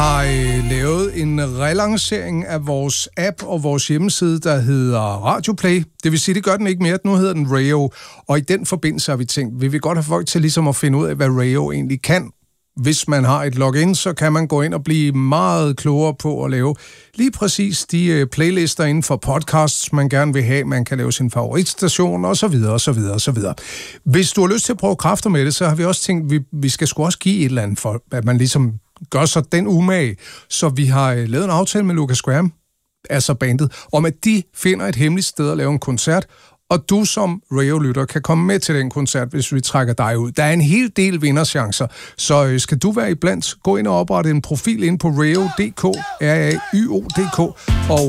har lavet en relancering af vores app og vores hjemmeside, der hedder Radioplay. Det vil sige, det gør den ikke mere. Nu hedder den Rayo. Og i den forbindelse har vi tænkt, vi vil godt have folk til ligesom at finde ud af, hvad Rayo egentlig kan. Hvis man har et login, så kan man gå ind og blive meget klogere på at lave lige præcis de playlister inden for podcasts, man gerne vil have. Man kan lave sin favoritstation og så videre, og så videre, og så videre. Hvis du har lyst til at prøve kræfter med det, så har vi også tænkt, vi skal sgu også give et eller andet for, at man ligesom gør sig den umage. Så vi har lavet en aftale med Lucas Graham, altså bandet, om at de finder et hemmeligt sted at lave en koncert, og du som Rayo-lytter kan komme med til den koncert, hvis vi trækker dig ud. Der er en hel del vinderchancer, så skal du være iblandt, gå ind og oprette en profil ind på rayo.dk, RAYO.dk, og